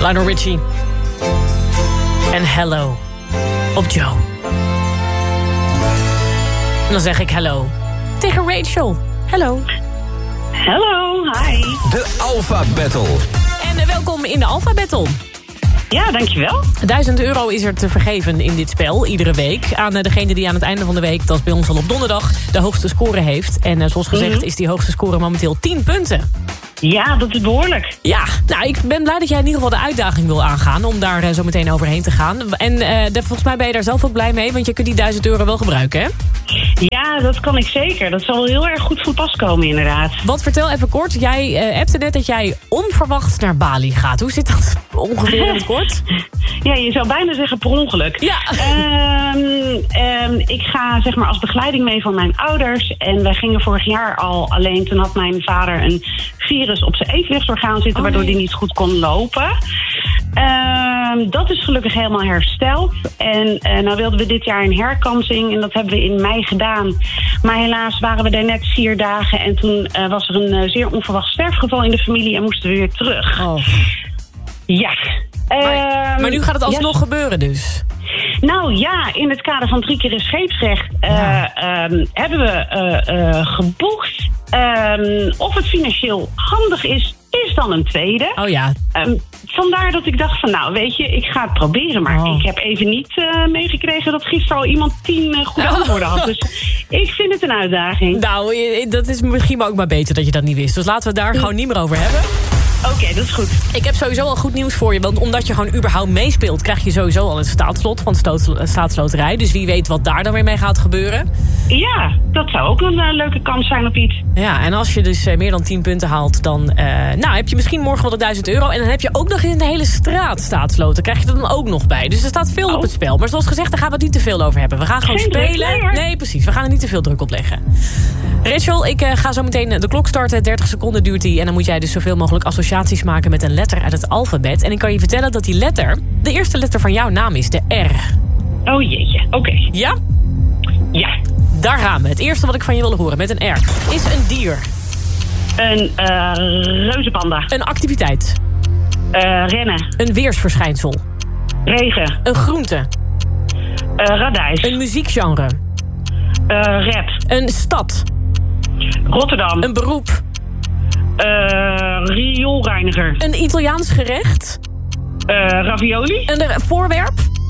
Lionel Richie. En Hello op Joe. En dan zeg ik hello tegen Rachel. Hello. Hallo, hi. De Alpha Battle. En welkom in de Alpha Battle. Ja, dankjewel. €1000 is er te vergeven in dit spel, iedere week. Aan degene die aan het einde van de week, dat is bij ons al op donderdag, de hoogste score heeft. En zoals gezegd is die hoogste score momenteel 10 punten. Ja, dat is behoorlijk. Ja, nou, ik ben blij dat jij in ieder geval de uitdaging wil aangaan om daar zo meteen overheen te gaan. En volgens mij ben je daar zelf ook blij mee, want je kunt die €1000 wel gebruiken, hè? Ja, dat kan ik zeker. Dat zal wel heel erg goed van pas komen, inderdaad. Want vertel even kort, jij appte net dat jij onverwacht naar Bali gaat. Hoe zit dat ongeveer in het kort? Ja, je zou bijna zeggen per ongeluk. Ja. Ik ga zeg maar als begeleiding mee van mijn ouders. En wij gingen vorig jaar al alleen. Toen had mijn vader een virus op zijn evenwichtsorgaan zitten, waardoor hij niet goed kon lopen. Dat is gelukkig helemaal hersteld. En nou wilden we dit jaar een herkansing. En dat hebben we in mei gedaan. Maar helaas waren we daar net 4 dagen. En toen was er een zeer onverwacht sterfgeval in de familie. En moesten we weer terug. Oh. Ja. Maar nu gaat het alsnog gebeuren dus? Nou ja, in het kader van 3 keer is scheepsrecht hebben we geboekt. Of het financieel handig is dan een tweede. Oh ja. Vandaar dat ik dacht van, nou weet je, ik ga het proberen. Maar ik heb even niet meegekregen dat gisteren al iemand 10 goede antwoorden had. Dus ik vind het een uitdaging. Nou, dat is misschien ook maar beter dat je dat niet wist. Dus laten we het daar gewoon niet meer over hebben. Oké, dat is goed. Ik heb sowieso al goed nieuws voor je. Want omdat je gewoon überhaupt meespeelt, krijg je sowieso al het staatslot van de staatsloterij. Dus wie weet wat daar dan weer mee gaat gebeuren. Ja, dat zou ook een leuke kans zijn op iets. Ja, en als je dus meer dan 10 punten haalt, dan heb je misschien morgen wel de €1000. En dan heb je ook nog in de hele straat staatsloten. Krijg je er dan ook nog bij. Dus er staat veel op het spel. Maar zoals gezegd, daar gaan we het niet te veel over hebben. We gaan gewoon spelen. Nee, precies. We gaan er niet te veel druk op leggen. Rachel, ik ga zo meteen de klok starten. 30 seconden duurt die. En dan moet jij dus zoveel mogelijk associaties maken met een letter uit het alfabet. En ik kan je vertellen dat die letter, de eerste letter van jouw naam is, de R. Oh jeetje, oké. Ja? Ja. Daar gaan we. Het eerste wat ik van je wil horen met een R is een dier. Een reuzenpanda. Een activiteit. Rennen. Een weersverschijnsel. Regen. Een groente. Radijs. Een muziekgenre. Rap. Een stad. Rotterdam. Een beroep. Rioolreiniger. Een Italiaans gerecht. Ravioli. Een voorwerp.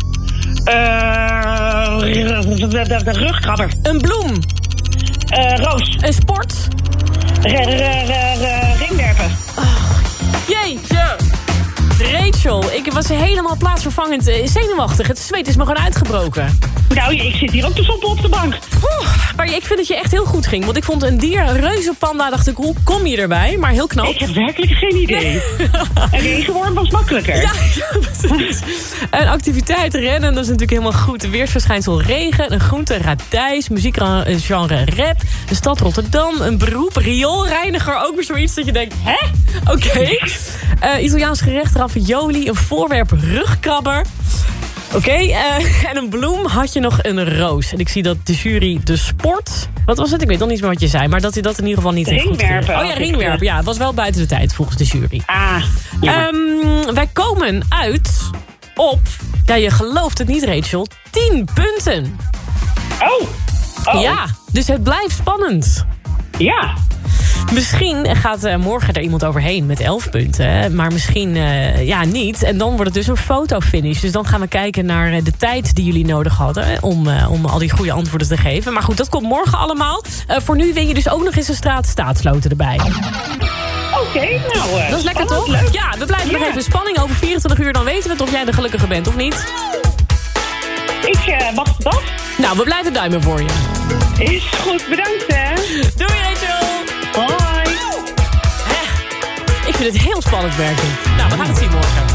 De rugkrabber. Een bloem. Roos. Een sport. Ringwerpen. Jeetje. Rachel, ik was helemaal plaatsvervangend zenuwachtig. Het zweet is me gewoon uitgebroken. Nou, ik zit hier ook te soppen op de bank. Maar ik vind dat je echt heel goed ging. Want ik vond een dier, een reuzenpanda, dacht ik, hoe kom je erbij? Maar heel knap. Ik heb werkelijk geen idee. Een regenworm was makkelijker. Ja, precies. Een activiteit, rennen, dat is natuurlijk helemaal goed. Een weersverschijnsel, regen. Een groente, radijs. Muziekgenre, rap. Een stad, Rotterdam. Een beroep, rioolreiniger. Ook weer zoiets dat je denkt, hè? Oké. Italiaans gerecht, ravioli. Een voorwerp, rugkrabber. Oké, en een bloem had je nog een roos. En ik zie dat de jury de sport... Wat was het? Ik weet nog niet meer wat je zei. Maar dat hij dat in ieder geval niet heeft ringwerpen. Oh ja, ringwerpen. Ja, het was wel buiten de tijd volgens de jury. Ja. Wij komen uit op... Ja, je gelooft het niet, Rachel. 10 punten. Oh. Ja, dus het blijft spannend. Ja. Misschien gaat morgen er iemand overheen met 11 punten. Maar misschien niet. En dan wordt het dus een fotofinish. Dus dan gaan we kijken naar de tijd die jullie nodig hadden... om al die goede antwoorden te geven. Maar goed, dat komt morgen allemaal. Voor nu win je dus ook nog eens een staatsloten erbij. Oké, nou... dat is lekker, toch? Leuk. Ja, we blijven nog even in spanning. Over 24 uur dan weten we of jij de gelukkige bent of niet. Ik wacht het af. Nou, we blijven duimen voor je. Is goed, bedankt hè. Doei, Rachel. Hoi. Ik vind het heel spannend werken. Nou, we gaan het zien morgen.